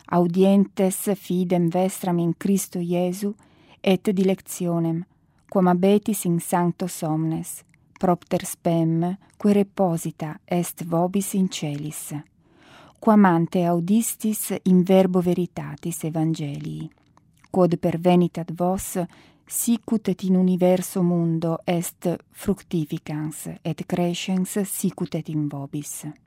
audientes fidem vestram in Christo Iesu, et dilectionem, quam abetis in sancto somnes, propter spem, que reposita est vobis in celis, quam ante audistis in verbo veritatis evangelii, quod pervenit ad vos, sicut et in universo mundo est fructificans et crescens sicut et in vobis.